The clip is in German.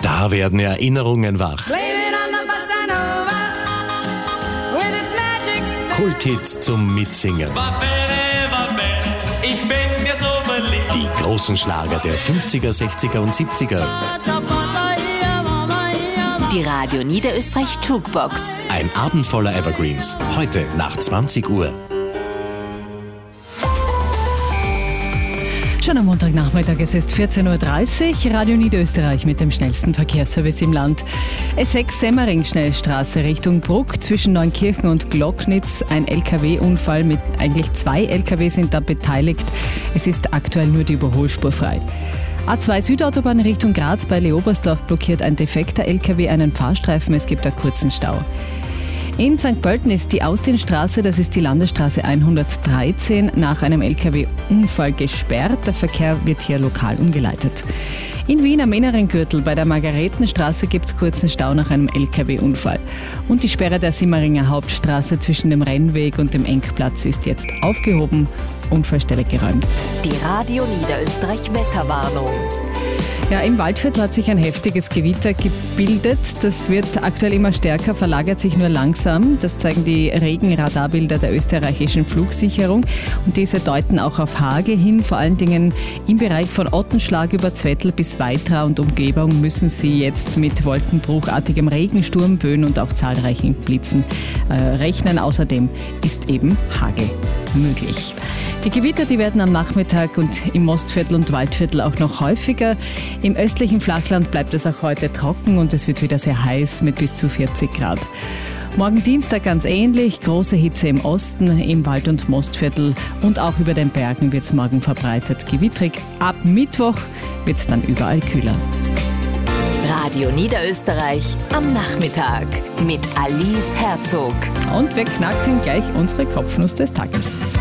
Da werden Erinnerungen wach. Kulthits zum Mitsingen. Ich bin mir so verliebt. Die großen Schlager der 50er, 60er und 70er. Die Radio Niederösterreich Jukebox. Ein Abend voller Evergreens. Heute nach 20 Uhr. Schon am Montagnachmittag, es ist 14.30 Uhr, Radio Niederösterreich mit dem schnellsten Verkehrsservice im Land. S6 Semmering-Schnellstraße Richtung Bruck zwischen Neunkirchen und Glocknitz. Ein LKW-Unfall mit eigentlich 2 LKW sind da beteiligt. Es ist aktuell nur die Überholspur frei. A2 Südautobahn Richtung Graz bei Leobersdorf blockiert ein defekter LKW einen Fahrstreifen. Es gibt einen kurzen Stau. In St. Pölten ist die Austinstraße, das ist die Landesstraße 113, nach einem LKW-Unfall gesperrt. Der Verkehr wird hier lokal umgeleitet. In Wien am inneren Gürtel bei der Margaretenstraße gibt es kurzen Stau nach einem LKW-Unfall. Und die Sperre der Simmeringer Hauptstraße zwischen dem Rennweg und dem Engplatz ist jetzt aufgehoben. Unfallstelle geräumt. Die Radio Niederösterreich Wetterwarnung. Ja, im Waldviertel hat sich ein heftiges Gewitter gebildet. Das wird aktuell immer stärker, verlagert sich nur langsam. Das zeigen die Regenradarbilder der österreichischen Flugsicherung. Und diese deuten auch auf Hagel hin. Vor allen Dingen im Bereich von Ottenschlag über Zwettl bis Weitra und Umgebung müssen Sie jetzt mit wolkenbruchartigem Regen, Sturmböen und auch zahlreichen Blitzen rechnen. Außerdem ist eben Hagel möglich. Die Gewitter, die werden am Nachmittag und im Mostviertel und Waldviertel auch noch häufiger. Im östlichen Flachland bleibt es auch heute trocken und es wird wieder sehr heiß mit bis zu 40 Grad. Morgen Dienstag ganz ähnlich, große Hitze im Osten, im Wald- und Mostviertel und auch über den Bergen wird es morgen verbreitet gewittrig. Ab Mittwoch wird es dann überall kühler. Radio Niederösterreich am Nachmittag mit Alice Herzog. Und wir knacken gleich unsere Kopfnuss des Tages.